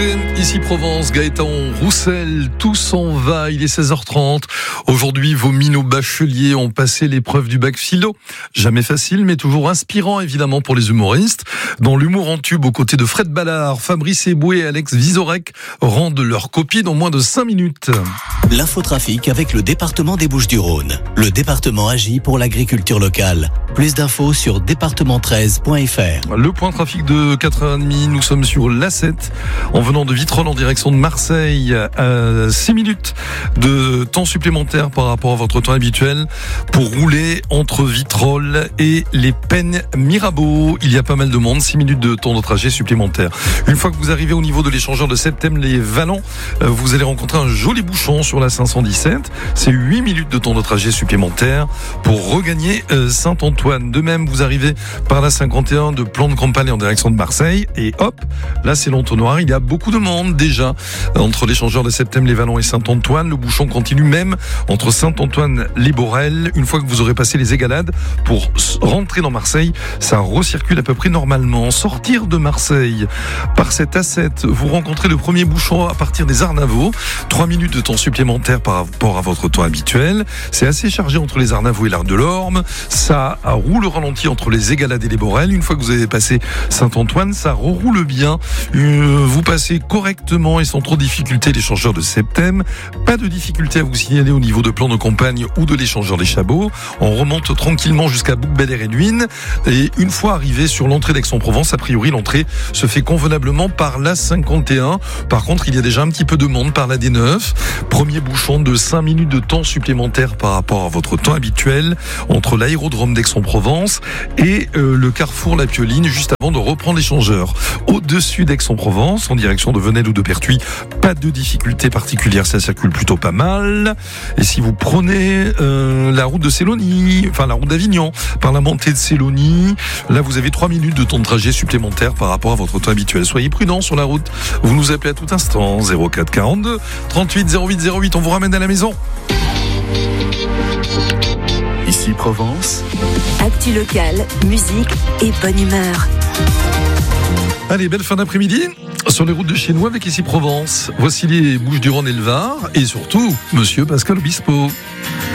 écoutez, ici Provence, Gaëtan Roussel, tout s'en va, il est 16h30. Aujourd'hui, vos minots bacheliers ont passé l'épreuve du bac philo. Jamais facile, mais toujours inspirant évidemment pour les humoristes. Dans l'humour en tube, aux côtés de Fred Ballard, Fabrice Eboué et Alex Vizorek rendent leur copie dans moins de 5 minutes. L'infotrafic avec le département des Bouches-du-Rhône. Le département agit pour l'agriculture locale. Plus d'infos sur département13.fr. Le point trafic de 4h30, nous sommes sur l'A7 en venant de Vitrolles en direction de Marseille. 6 minutes de temps supplémentaire par rapport à votre temps habituel pour rouler entre Vitrolles et les Peines Mirabeau. Il y a pas mal de monde, 6 minutes de temps de trajet supplémentaire. Une fois que vous arrivez au niveau de l'échangeur de Septem-les-Vallons, vous allez rencontrer un joli bouchon sur la 517. C'est 8 minutes de temps de trajet supplémentaire pour regagner Saint-Antoine. De même, vous arrivez par la 51 de Plan de Campagne en direction de Marseille et hop, là c'est l'entonnoir. Il y a beaucoup de monde déjà entre l'échangeur de Septem-les-Vallons et Saint-Antoine. Le bouchon continue même entre Saint-Antoine-les-Borel. Une fois que vous aurez passé les égalades pour rentrer dans Marseille, ça recircule à peu près normalement. Sortir de Marseille par cette A7, vous rencontrez le premier bouchon à partir des Arnavaux. 3 minutes de temps supplémentaire par rapport à votre temps habituel. C'est assez chargé entre les Arnavaux et l'Arc de l'Orme. Ça roule au ralenti entre les égalades et les Borel. Une fois que vous avez passé Saint-Antoine, ça roule bien. Vous passez correctement et sans trop de difficulté l'échangeur de Septem. Pas de difficulté à vous signaler au niveau de Plan de Campagne ou de l'échangeur des Chabots. On remonte tranquillement jusqu'à Bouc-Bel-Air-et-Nuines. Et une fois arrivé sur l'entrée d'Aix-en-Provence, a priori l'entrée se fait convenablement par la 51. Par contre, il y a déjà un petit peu de monde par la D9. Premier bouchon de 5 minutes de temps supplémentaire par rapport à votre temps habituel entre l'aérodrome d'Aix-en-Provence et le carrefour La Pioline juste avant de reprendre l'échangeur. Au-dessus d'Aix-en-Provence, en direction de Venelle ou de Pertuis, pas de difficulté particulière, ça circule plutôt pas mal. Et si vous prenez la route de Célonie, enfin la route d'Avignon, par la montée de Célonie, là vous avez 3 minutes de temps de trajet supplémentaire par rapport à votre temps habituel. Soyez prudents sur la route, vous nous appelez à tout instant, 04 42 38 08 08, on vous ramène à la maison. Ici Provence. Actu locale, musique et bonne humeur. Allez, belle fin d'après-midi sur les routes de chez nous avec ici Provence. Voici les Bouches-du-Rhône et le Var et surtout Monsieur Pascal Obispo.